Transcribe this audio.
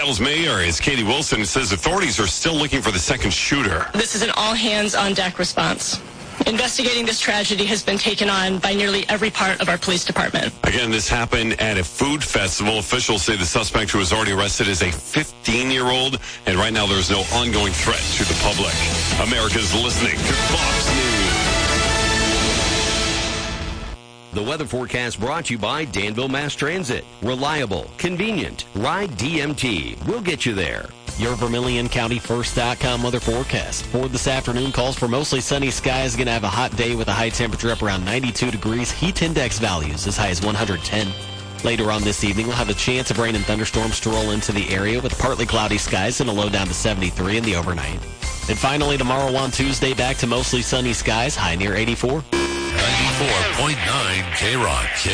Seattle's mayor is Katie Wilson and says authorities are still looking for the second shooter. This is an all-hands-on-deck response. Investigating this tragedy has been taken on by nearly every part of our police department. Again, this happened at a food festival. Officials say the suspect who was already arrested is a 15-year-old, and right now there's no ongoing threat to the public. America's listening to Fox News. The weather forecast brought to you by Danville Mass Transit. Reliable, convenient. Ride DMT. We'll get you there. Your VermilionCountyFirst.com weather forecast. For this afternoon, calls for mostly sunny skies. Going to have a hot day with a high temperature up around 92 degrees. Heat index values as high as 110. Later on this evening, we'll have a chance of rain and thunderstorms to roll into the area with partly cloudy skies and a low down to 73 in the overnight. And finally, tomorrow on Tuesday, back to mostly sunny skies, high near 84. 94.9 K-Rock.